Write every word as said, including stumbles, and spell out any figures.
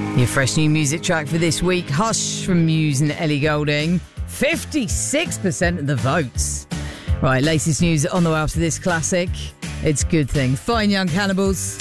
Your fresh new music track for this week, Hush from Muse and Ellie Goulding. fifty-six percent of the votes. Right, latest news on the way after this classic. It's Good Thing. Fine Young Cannibals.